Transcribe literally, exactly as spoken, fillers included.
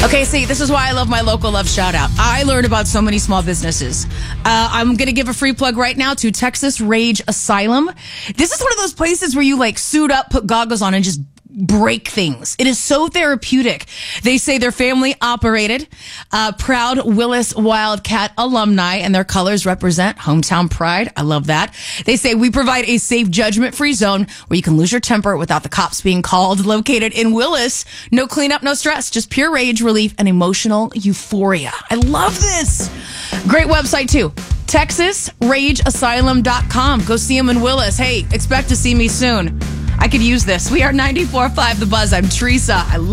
Okay, see, this is why I love my local love shout out. I learned about so many small businesses. Uh, I'm going to give a free plug right now to Texas Rage Asylum. This is one of those places where you like suit up, put goggles on, and just break things. It is so therapeutic. They say they're family operated, uh, proud Willis Wildcat alumni, and their colors represent hometown pride. I love that. They say we provide a safe, judgment-free zone where you can lose your temper without the cops being called. Located in Willis, no cleanup, no stress, just pure rage relief and emotional euphoria. I love this. Great website too. Texas Rage Asylum dot com. Go see them in Willis. Hey, expect to see me soon. I could use this. We are ninety-four point five The Buzz. I'm Teresa. I love